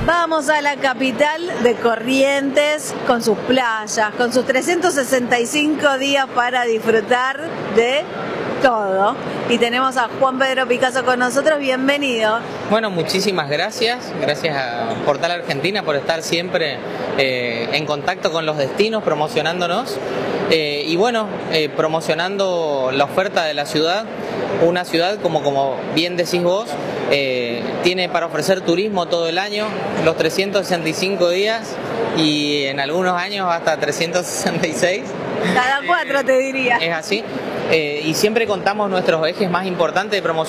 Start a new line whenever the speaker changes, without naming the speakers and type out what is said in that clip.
Vamos a la capital de Corrientes con sus playas, con sus 365 días para disfrutar de todo. Y tenemos a Juan Pedro Picasso con nosotros, bienvenido.
Bueno, muchísimas gracias. Gracias a Portal Argentina por estar siempre en contacto con los destinos, promocionándonos. Y bueno, promocionando la oferta de la ciudad. Una ciudad, como bien decís vos, tiene para ofrecer turismo todo el año, los 365 días y en algunos años hasta 366.
Cada 4 te diría.
Es así. Y siempre contamos nuestros ejes más importantes de promoción.